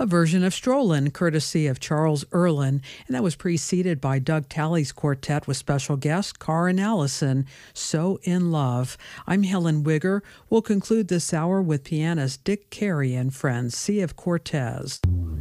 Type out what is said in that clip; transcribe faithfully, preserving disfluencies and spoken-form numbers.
a version of Strollin', courtesy of Charles Erlin, and that was preceded by Doug Talley's quartet with special guest Cara Allison, So in Love. I'm Helen Wigger. We'll conclude this hour with pianist Dick Carey and friends, Sea of Cortez.